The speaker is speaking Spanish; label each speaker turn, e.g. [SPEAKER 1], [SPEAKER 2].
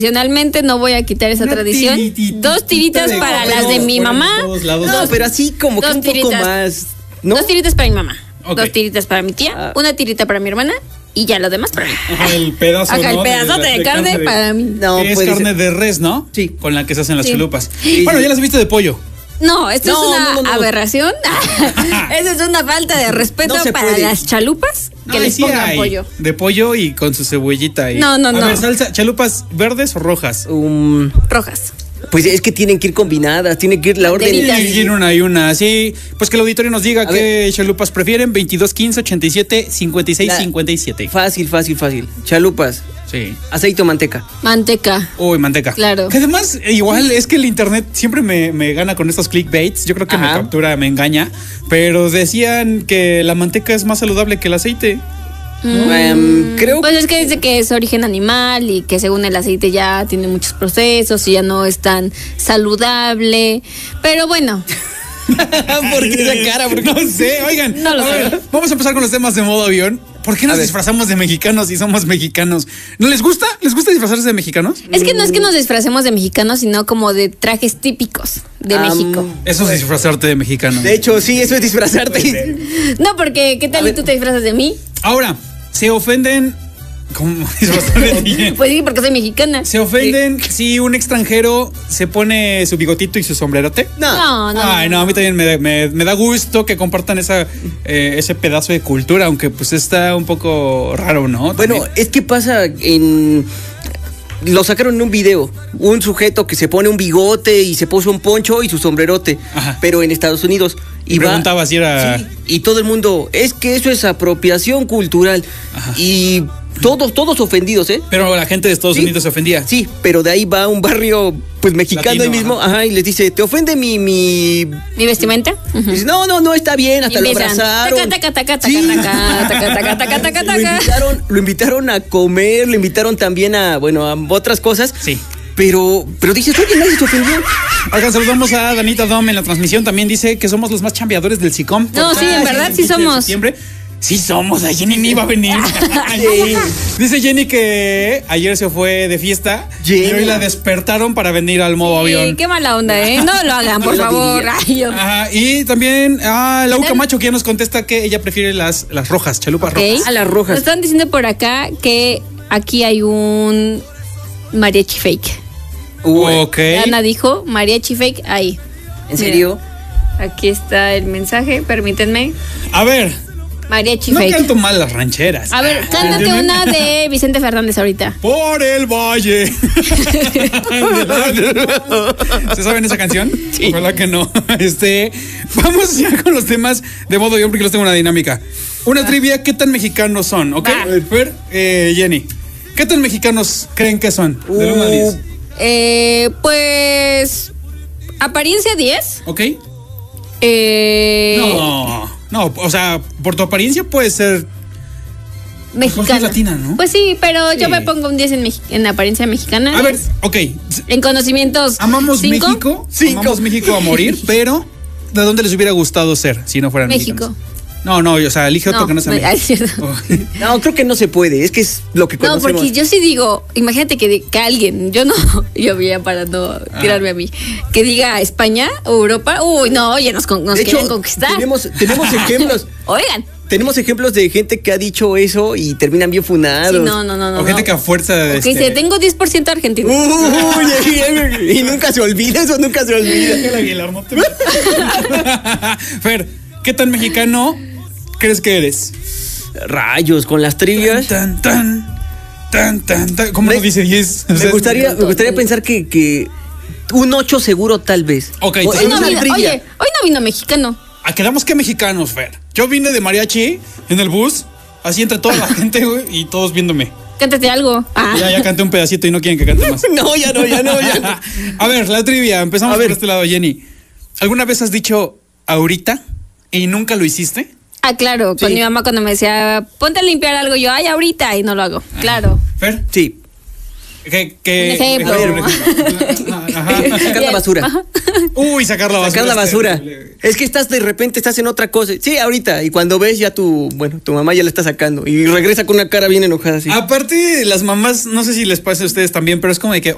[SPEAKER 1] Tradicionalmente no voy a quitar esa tradición. 2 tiritas para las de mi mamá.
[SPEAKER 2] No, pero así como que un poco más, ¿no?
[SPEAKER 1] 2 tiritas para mi mamá.
[SPEAKER 3] Okay.
[SPEAKER 1] 2 tiritas para mi tía. 1 tirita para mi hermana. Y ya lo demás para mí.
[SPEAKER 3] Ajá, el pedazo,
[SPEAKER 1] Acá
[SPEAKER 3] ¿no?
[SPEAKER 1] el pedazote de carne para mí.
[SPEAKER 2] No,
[SPEAKER 3] es
[SPEAKER 2] puede
[SPEAKER 3] carne
[SPEAKER 2] ser.
[SPEAKER 3] de res, ¿no?
[SPEAKER 2] Sí.
[SPEAKER 3] Con la que se hacen las
[SPEAKER 1] Sí.
[SPEAKER 3] chalupas.
[SPEAKER 2] Sí.
[SPEAKER 3] Bueno, ya las viste de pollo.
[SPEAKER 1] No, esto es una
[SPEAKER 2] no.
[SPEAKER 1] aberración. Esa es una falta de respeto
[SPEAKER 2] No se
[SPEAKER 1] para
[SPEAKER 2] puede.
[SPEAKER 1] las chalupas que
[SPEAKER 3] No,
[SPEAKER 1] les
[SPEAKER 3] sí
[SPEAKER 1] pongan
[SPEAKER 3] hay
[SPEAKER 1] pollo.
[SPEAKER 3] de pollo y con su cebollita.
[SPEAKER 1] No.
[SPEAKER 3] A ver, salsa, chalupas verdes o rojas.
[SPEAKER 1] Rojas.
[SPEAKER 2] Pues es que tienen que ir combinadas, tiene que ir la orden.
[SPEAKER 1] Banderitas.
[SPEAKER 3] Y una y una, sí. Pues que el auditorio nos diga
[SPEAKER 2] A
[SPEAKER 3] qué chalupas prefieren. 22, 15, 87, 56, 57.
[SPEAKER 2] Fácil. Chalupas,
[SPEAKER 3] Sí.
[SPEAKER 2] aceite o manteca.
[SPEAKER 1] Manteca.
[SPEAKER 3] Uy, manteca.
[SPEAKER 1] Claro.
[SPEAKER 3] Que además, igual es que el internet siempre me gana con estos clickbaits. Yo creo que me
[SPEAKER 2] Ajá.
[SPEAKER 3] captura, me engaña. Pero decían que la manteca es más saludable que el aceite.
[SPEAKER 2] Creo
[SPEAKER 1] Pues es que dice que es origen animal y que según el aceite ya tiene muchos procesos y ya no es tan saludable. Pero bueno,
[SPEAKER 2] ¿Por qué esa cara?
[SPEAKER 3] No sé, oigan.
[SPEAKER 1] No lo
[SPEAKER 3] a
[SPEAKER 1] sé.
[SPEAKER 3] ver, vamos a empezar con los temas de modo avión. ¿Por qué nos
[SPEAKER 2] A ver.
[SPEAKER 3] disfrazamos de mexicanos si somos mexicanos? ¿No les gusta? ¿Les gusta disfrazarse de mexicanos?
[SPEAKER 1] es que no es que nos disfracemos de mexicanos, sino como de trajes típicos de México.
[SPEAKER 3] Eso es disfrazarte de mexicano.
[SPEAKER 2] De hecho, sí, eso es disfrazarte.
[SPEAKER 1] No, porque ¿qué tal y tú te disfrazas de mí?
[SPEAKER 3] Ahora, se ofenden. ¿Cómo disfrazar de ti?
[SPEAKER 1] Pues sí, porque soy mexicana.
[SPEAKER 3] ¿Se ofenden si un extranjero se pone su bigotito y su sombrerote?
[SPEAKER 1] No.
[SPEAKER 3] Ay, no, a mí también me da gusto que compartan ese pedazo de cultura, aunque pues está un poco raro, ¿no?
[SPEAKER 2] Bueno,
[SPEAKER 3] También.
[SPEAKER 2] es que pasa en... Lo sacaron en un video, un sujeto que se pone un bigote y se puso un poncho y su sombrerote,
[SPEAKER 3] Ajá.
[SPEAKER 2] pero en Estados Unidos.
[SPEAKER 3] Y preguntaba si era...
[SPEAKER 2] Sí, y todo el mundo, es que eso es apropiación cultural.
[SPEAKER 3] Ajá.
[SPEAKER 2] Y todos ofendidos, ¿eh?
[SPEAKER 3] Pero la gente de Estados
[SPEAKER 2] Sí.
[SPEAKER 3] Unidos se ofendía.
[SPEAKER 2] Sí, pero de ahí va un barrio, pues mexicano
[SPEAKER 3] Latino,
[SPEAKER 2] ahí mismo,
[SPEAKER 3] ajá.
[SPEAKER 2] y les dice, ¿te ofende mi...?
[SPEAKER 1] ¿Mi vestimenta?
[SPEAKER 2] Y dice, no, está bien, hasta
[SPEAKER 1] Y
[SPEAKER 2] lo
[SPEAKER 1] empiezan,
[SPEAKER 2] abrazaron.
[SPEAKER 1] taca,
[SPEAKER 2] Lo invitaron a comer, lo invitaron también a otras cosas.
[SPEAKER 3] Sí.
[SPEAKER 2] Pero dices, oye, nadie se ofendió.
[SPEAKER 3] Oigan, saludamos a Danita Dom en la transmisión. También dice que somos los más chambeadores del SICOM.
[SPEAKER 1] No, sí, en verdad sí somos.
[SPEAKER 3] Sí somos, a Jenny ni iba a venir.
[SPEAKER 2] Sí.
[SPEAKER 3] Dice Jenny que ayer se fue de fiesta
[SPEAKER 2] Jenny.
[SPEAKER 3] y hoy la despertaron para venir al modo
[SPEAKER 1] Sí,
[SPEAKER 3] avión.
[SPEAKER 1] qué mala onda, ¿eh? No lo hagan, por
[SPEAKER 2] Yo lo
[SPEAKER 1] favor.
[SPEAKER 2] diría.
[SPEAKER 1] Ay, yo-
[SPEAKER 3] Ajá, y también Lau Camacho que ya nos contesta que ella prefiere las rojas, chalupas
[SPEAKER 1] Ok.
[SPEAKER 3] rojas.
[SPEAKER 2] A las
[SPEAKER 1] Nos
[SPEAKER 2] rojas.
[SPEAKER 1] están diciendo por acá que aquí hay un mariachi fake.
[SPEAKER 3] Ok.
[SPEAKER 1] Ana dijo mariachi fake ahí.
[SPEAKER 2] ¿En serio?
[SPEAKER 1] Aquí está el mensaje, permítanme.
[SPEAKER 3] A ver,
[SPEAKER 1] Mariachi
[SPEAKER 3] no
[SPEAKER 1] fake.
[SPEAKER 3] canto mal las rancheras.
[SPEAKER 1] A ver, cántate una de Vicente Fernández ahorita.
[SPEAKER 3] Por el valle. ¿Se saben esa canción? Sí. Ojalá que no. Vamos ya con los temas de modo avión porque los tengo una dinámica. Una trivia, ¿qué tan mexicanos son? ¿Ok?
[SPEAKER 1] Va.
[SPEAKER 3] Fer, Jenny, ¿qué tan mexicanos creen que son? Del 1 al 10.
[SPEAKER 1] Pues apariencia 10.
[SPEAKER 3] ¿Ok? No, o sea, por tu apariencia puede ser
[SPEAKER 1] Mexicana.
[SPEAKER 3] es latina, ¿no?
[SPEAKER 1] Pues sí, pero yo
[SPEAKER 3] Sí.
[SPEAKER 1] me pongo un 10 en apariencia mexicana.
[SPEAKER 3] A ver,
[SPEAKER 1] 10.
[SPEAKER 3] ok.
[SPEAKER 1] En conocimientos.
[SPEAKER 3] Amamos
[SPEAKER 1] 5.
[SPEAKER 3] México.
[SPEAKER 2] 5.
[SPEAKER 3] Amamos México a morir, pero ¿de dónde les hubiera gustado ser si no fueran
[SPEAKER 1] México.
[SPEAKER 3] mexicanos? No, o sea, elige otro que no sea
[SPEAKER 1] ay,
[SPEAKER 3] México.
[SPEAKER 1] cierto.
[SPEAKER 3] Oh.
[SPEAKER 2] No, creo que no se puede. Es que es lo que
[SPEAKER 1] No,
[SPEAKER 2] conocemos.
[SPEAKER 1] porque yo sí digo, imagínate que alguien, yo no, yo ya para no tirarme a mí, que diga España o Europa, uy, no, oye, nos
[SPEAKER 2] De
[SPEAKER 1] quieren
[SPEAKER 2] hecho,
[SPEAKER 1] conquistar.
[SPEAKER 2] tenemos ejemplos.
[SPEAKER 1] Oigan,
[SPEAKER 2] Tenemos ejemplos de gente que ha dicho eso y terminan bien funados.
[SPEAKER 1] sí, no.
[SPEAKER 3] O gente que a fuerza de.
[SPEAKER 1] Ok, dice, tengo 10% argentino.
[SPEAKER 2] Uy, y nunca se olvida, eso nunca se olvida.
[SPEAKER 3] El Aguilar, no te Fer, ¿qué tan mexicano crees que eres?
[SPEAKER 2] Rayos, con las trivias.
[SPEAKER 3] Tan. ¿Cómo
[SPEAKER 2] Me-
[SPEAKER 3] no dice 10? O
[SPEAKER 2] Me
[SPEAKER 3] sea,
[SPEAKER 2] gustaría pensar que un 8 seguro tal vez.
[SPEAKER 3] Ok,
[SPEAKER 2] O-
[SPEAKER 3] hoy
[SPEAKER 2] en
[SPEAKER 1] No
[SPEAKER 2] una
[SPEAKER 1] vino-
[SPEAKER 2] trivia.
[SPEAKER 1] oye, hoy no vino mexicano.
[SPEAKER 3] quedamos que mexicanos, Fer. Yo vine de mariachi en el bus, así entre toda la gente, güey, y todos viéndome.
[SPEAKER 1] Cántate algo. Ah.
[SPEAKER 3] Ya canté un pedacito y no quieren que cante más.
[SPEAKER 2] No, ya no.
[SPEAKER 3] A ver, la trivia, empezamos
[SPEAKER 2] A ver.
[SPEAKER 3] por este lado, Jenny. ¿Alguna vez has dicho ahorita y nunca lo hiciste?
[SPEAKER 1] Ah, claro, con
[SPEAKER 2] Sí.
[SPEAKER 1] mi mamá cuando me decía, ponte a limpiar algo, yo, ay, ahorita, y no lo hago. Claro.
[SPEAKER 3] Fer,
[SPEAKER 2] Sí.
[SPEAKER 3] ¿qué
[SPEAKER 1] Un ejemplo.
[SPEAKER 3] Ajá.
[SPEAKER 2] Sacar la basura.
[SPEAKER 1] Ajá.
[SPEAKER 3] Uy, sacar la basura.
[SPEAKER 2] Sacar la
[SPEAKER 3] es
[SPEAKER 2] basura.
[SPEAKER 3] terrible.
[SPEAKER 2] Es que de repente estás en otra cosa. Sí, ahorita. Y cuando ves ya tu mamá ya la está sacando. Y regresa con una cara bien enojada así.
[SPEAKER 3] Aparte, las mamás, no sé si les pasa a ustedes también, pero es como de que,